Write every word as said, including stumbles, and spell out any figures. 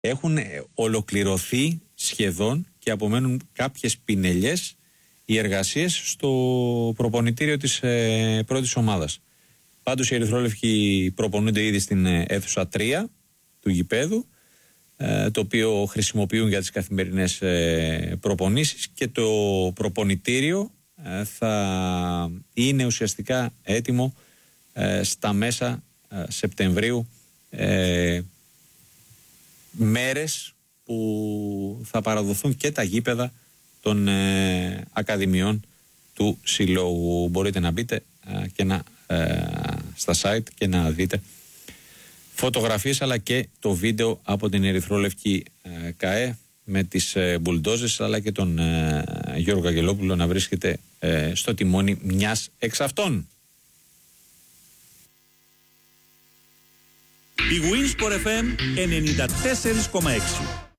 έχουν ολοκληρωθεί σχεδόν και απομένουν κάποιες πινελιές οι εργασίες στο προπονητήριο της ε, πρώτης ομάδας. Πάντως οι ερυθρόλευκοι προπονούνται ήδη στην αίθουσα τρία του γηπέδου, ε, το οποίο χρησιμοποιούν για τις καθημερινές ε, προπονήσεις, και το προπονητήριο ε, θα είναι ουσιαστικά έτοιμο ε, στα μέσα ε, Σεπτεμβρίου, ε, μέρες που θα παραδοθούν και τα γήπεδα των ε, ακαδημιών του Συλλόγου. Μπορείτε να μπείτε ε, και να, ε, στα site και να δείτε φωτογραφίες αλλά και το βίντεο από την Ερυθρόλευκη ε, ΚΑΕ με τις ε, μπουλντόζες, αλλά και τον ε, Γιώργο Αγγελόπουλο να βρίσκεται ε, στο τιμόνι μιας εξ αυτών. Η Winsport εφ εμ ενενήντα τέσσερα κόμμα έξι.